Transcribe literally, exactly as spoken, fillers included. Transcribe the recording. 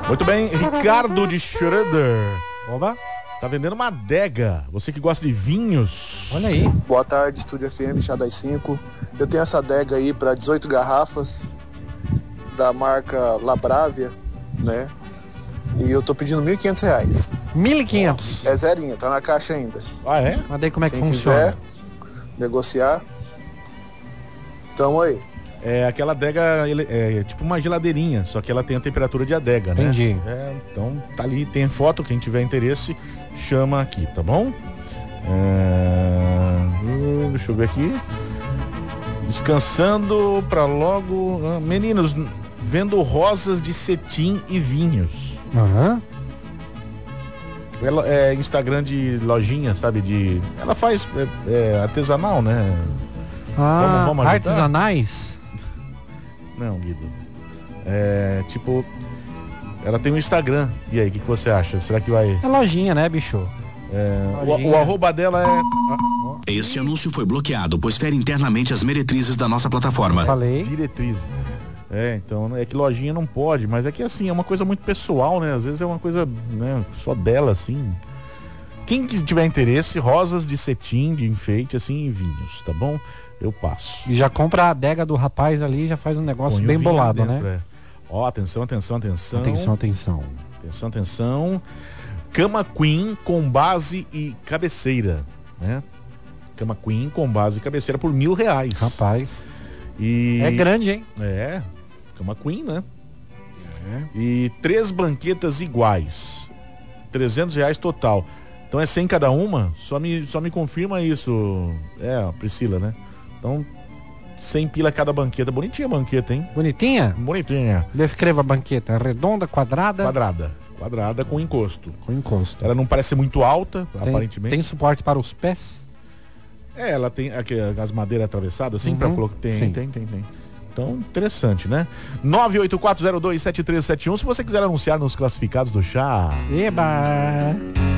Muito bem, Ricardo de Schroeder. Oba. Tá vendendo uma adega. Você que gosta de vinhos. Olha aí. Boa tarde, Estúdio F M, Chá das cinco. Eu tenho essa adega aí para dezoito garrafas da marca Labrávia, né? E eu tô pedindo mil e quinhentos reais. mil e quinhentos. É zerinha, tá na caixa ainda. Ah, é? Mas daí como é que Quem funciona? quiser negociar, tamo aí. É aquela adega, ele- é tipo uma geladeirinha, só que ela tem a temperatura de adega, né? Entendi. É, então tá ali, tem foto, quem tiver interesse, chama aqui, tá bom? É, hum, deixa eu ver aqui. Descansando pra logo. ah, Meninos, vendo rosas de cetim e vinhos. Aham. Ela é Instagram de lojinha, sabe? De. Ela faz é, é, artesanal, né? Ah, Vamos- vamos ajudar? artesanais? Não, Guido. É tipo. Ela tem um Instagram. E aí, o que, que você acha? Será que vai. É lojinha, né, bicho? É, o, Lojinha. o arroba dela é. ah, Este anúncio foi bloqueado, pois fere internamente as meretrizes da nossa plataforma. Falei. Diretrizes. É, então, é que lojinha não pode, mas é que assim, é uma coisa muito pessoal, né? Às vezes é uma coisa, né, só dela, assim. Quem que tiver interesse, rosas de cetim, de enfeite, assim, e vinhos, tá bom? Eu passo. E já compra a adega do rapaz ali e já faz um negócio Põe o bem vinho bolado, dentro, né? é. Ó, atenção, atenção, atenção. Atenção, atenção. Atenção, atenção. Cama Queen com base e cabeceira, né? Cama Queen com base e cabeceira por mil reais. Rapaz. E... É grande, hein? É, cama Queen, né? E três banquetas iguais. trezentos reais total. Então é cem cada uma? Só me, só me confirma isso. É, a Priscila, né? Então, cem pila cada banqueta. Bonitinha a banqueta, hein? Bonitinha? Bonitinha. Descreva a banqueta. Redonda, quadrada? Quadrada. Quadrada com encosto. Com encosto. Ela não parece muito alta, Tem, aparentemente. tem suporte para os pés? É, ela tem aqui, as madeiras atravessadas, assim, Uhum, pra colocar. Tem, sim. tem, tem, tem. Então, interessante, né? nove oito quatro zero dois sete três sete um. Se você quiser anunciar nos classificados do chá. Eba!